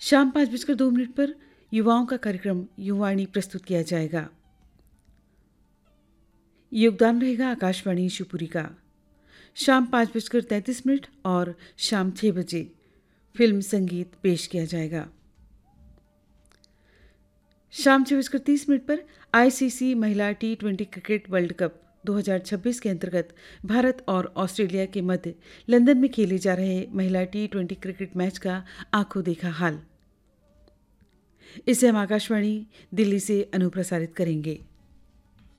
शाम 5:02 पर युवाओं का कार्यक्रम युवाणी प्रस्तुत किया जाएगा। योगदान रहेगा आकाशवाणी शिवपुरी का। शाम 5:33 और शाम 6 बजे फिल्म संगीत पेश किया जाएगा। शाम 6:30 पर आईसीसी महिला T20 क्रिकेट वर्ल्ड कप 2026 के अंतर्गत भारत और ऑस्ट्रेलिया के मध्य लंदन में खेले जा रहे महिला T20 क्रिकेट मैच का आंखों देखा हाल। इसे हम आकाशवाणी दिल्ली से अनुप्रसारित करेंगे।